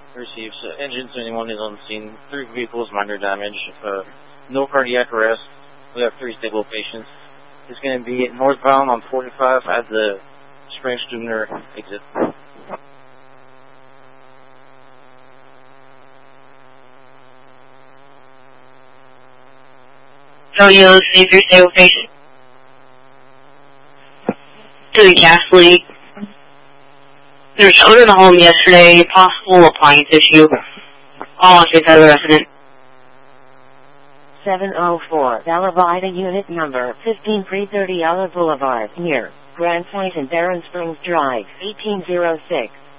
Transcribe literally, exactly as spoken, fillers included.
Receives. Uh, engine seventy-one is on the scene. Three vehicles, minor damage. Uh, no cardiac arrest. We have three stable patients. It's going to be northbound on forty-five at the Spring Stubner exit. Romeo C three stable patient. To the gas leak. There's odor in the home yesterday, possible appliance issue. All answers out of the resident. seven oh four Alavida unit number fifteen three thirty Ala Boulevard, near Grand Point and Barron Springs Drive, eighteen oh six.